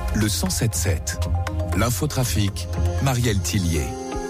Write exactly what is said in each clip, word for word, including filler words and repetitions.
le cent sept sept. L'infotrafic, Marielle Tillier.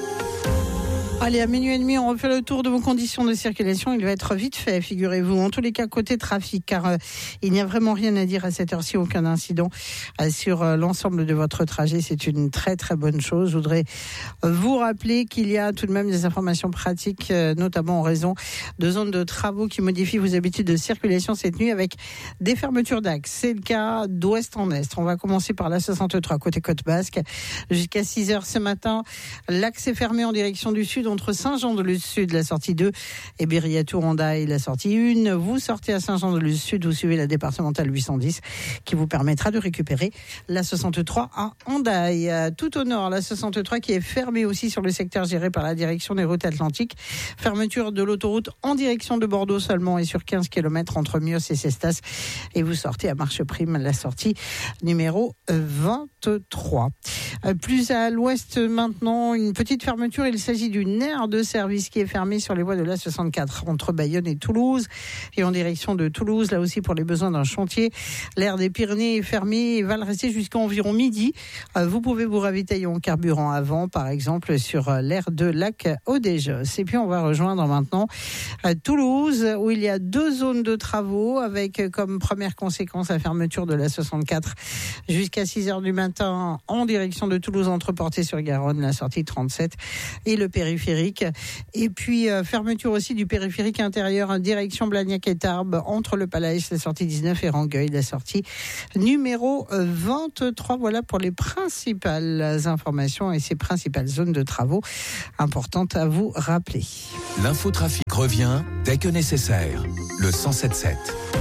Allez, à minuit et demi, on refait le tour de vos conditions de circulation. Il va être vite fait, figurez-vous. En tous les cas, côté trafic, car euh, il n'y a vraiment rien à dire à cette heure-ci, aucun incident euh, sur euh, l'ensemble de votre trajet. C'est une très très bonne chose. Je voudrais euh, vous rappeler qu'il y a tout de même des informations pratiques, euh, notamment en raison de zones de travaux qui modifient vos habitudes de circulation cette nuit avec des fermetures d'axes. C'est le cas d'ouest en est. On va commencer par la soixante-trois, côté Côte Basque. Jusqu'à six heures ce matin, l'axe est fermé en direction du sud, entre Saint-Jean-de-Luz-Sud, la sortie deux, et Bériatour-Hondaï, la sortie un. Vous sortez à Saint-Jean-de-Luz-Sud, vous suivez la départementale huit cent dix qui vous permettra de récupérer la soixante-trois à Hondaï. Tout au nord, la soixante-trois qui est fermée aussi sur le secteur géré par la direction des routes atlantiques. Fermeture de l'autoroute en direction de Bordeaux seulement et sur quinze kilomètres entre Mios et Cestas. Et vous sortez à Marche Prime, la sortie numéro vingt-trois. Plus à l'ouest maintenant, une petite fermeture. Il s'agit d'une aire de service qui est fermée sur les voies de l'A soixante-quatre entre Bayonne et Toulouse et en direction de Toulouse, là aussi pour les besoins d'un chantier. L'aire des Pyrénées est fermée et va le rester jusqu'à environ midi. Vous pouvez vous ravitailler en carburant avant, par exemple sur l'aire de Lac-Audéjos. Et puis on va rejoindre maintenant Toulouse où il y a deux zones de travaux avec comme première conséquence la fermeture de l'A soixante-quatre jusqu'à six heures du matin en direction de Toulouse entre Portet-sur-Garonne, la sortie trente-sept et le périphérique. Et puis euh, fermeture aussi du périphérique intérieur en direction Blagnac et Tarbes entre le Palais, la sortie dix-neuf, et Rangueil, la sortie numéro vingt-trois. Voilà pour les principales informations et ces principales zones de travaux importantes à vous rappeler. L'infotrafic revient dès que nécessaire. Le cent sept sept.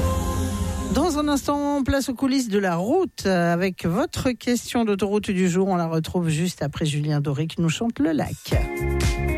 Dans un instant, place aux coulisses de la route avec votre question d'autoroute du jour. On la retrouve juste après Julien Doré qui nous chante Le Lac.